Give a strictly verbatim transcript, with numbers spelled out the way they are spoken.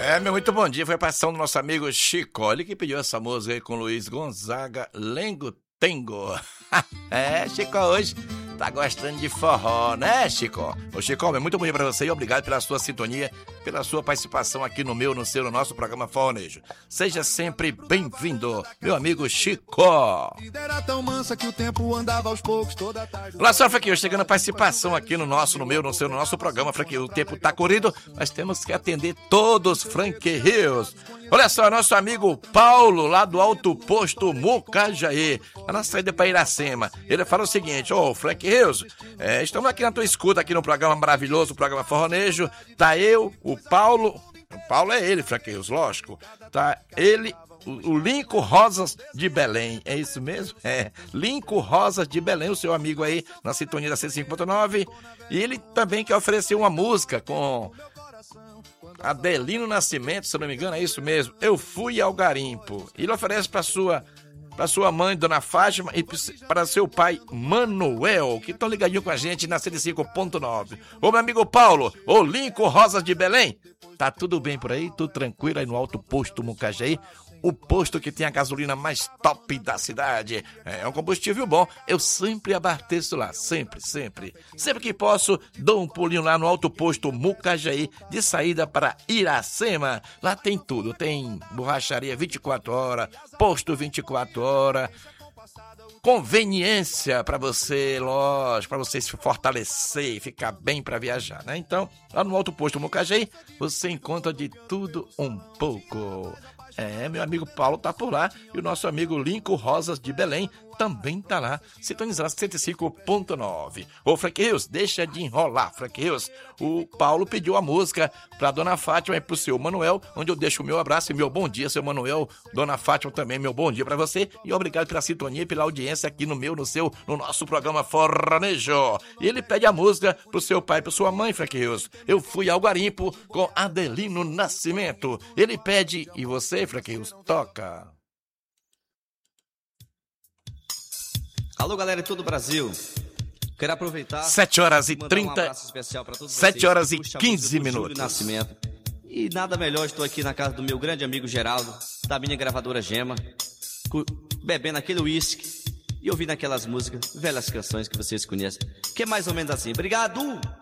É, meu muito bom dia. Foi a participação do nosso amigo Chico. Ele que pediu essa música aí com Luiz Gonzaga, Lengo Tengo. É, Chico hoje tá gostando de forró, né, Chico? Ô, Chico, meu muito bom dia pra você e obrigado pela sua sintonia, pela sua participação aqui no meu, no seu, no nosso programa Forronejo. Seja sempre bem-vindo, meu amigo Chico. Olá, só Franquinho, chegando a participação aqui no nosso, no meu, no seu, no nosso programa, Franquinho. O tempo tá corrido, mas temos que atender todos, Franquinhos. Olha só, nosso amigo Paulo, lá do Alto Posto Mucajaí, lá na saída para Iracema. Ele fala o seguinte: ô, oh, Frank Rios, é, estamos aqui na tua escuta, aqui no programa maravilhoso, o programa Forronejo. Tá eu, o Paulo, o Paulo é ele, Frank Rios, lógico. Tá ele, o, o Linco Rosas de Belém, é isso mesmo? É, Linco Rosas de Belém, o seu amigo aí, na sintonia da cento e cinco ponto nove. E ele também quer oferecer uma música com Adelino Nascimento, se eu não me engano, é isso mesmo. Eu fui ao garimpo. Ele oferece para sua para sua mãe, Dona Fátima, e para seu pai, Manuel, que estão ligadinho com a gente na cento e cinco ponto nove. Ô, meu amigo Paulo, ô Linco Rosas de Belém, tá tudo bem por aí? Tudo tranquilo aí no Alto Posto Mucajaí? O posto que tem a gasolina mais top da cidade. É um combustível bom. Eu sempre abasteço lá. Sempre, sempre. Sempre que posso, dou um pulinho lá no Alto Posto Mucajaí, de saída para Iracema. Lá tem tudo. Tem borracharia vinte e quatro horas, posto vinte e quatro horas. Conveniência para você, lógico, para você se fortalecer e ficar bem para viajar, né? Então, lá no Alto Posto Mucajaí, você encontra de tudo um pouco. É, meu amigo Paulo tá por lá e o nosso amigo Linco Rosas de Belém também tá lá, sintonizado cento e cinco ponto nove. Ô, Frank Rios, deixa de enrolar, Frank Rios. O Paulo pediu a música pra Dona Fátima e pro seu Manuel, onde eu deixo o meu abraço e meu bom dia, seu Manuel. Dona Fátima também, meu bom dia pra você. E obrigado pela sintonia e pela audiência aqui no meu, no seu, no nosso programa Forronejo. E ele pede a música pro seu pai e pra sua mãe, Frank Rios. Eu fui ao garimpo com Adelino Nascimento. Ele pede e você, Frank Rios, toca. Alô, galera de todo o Brasil. Quero aproveitar. sete horas e trinta. Um sete horas e quinze minutos. Nascimento. E nada melhor, estou aqui na casa do meu grande amigo Geraldo, da minha gravadora Gema, bebendo aquele uísque e ouvindo aquelas músicas, velhas canções que vocês conhecem, que é mais ou menos assim. Obrigado!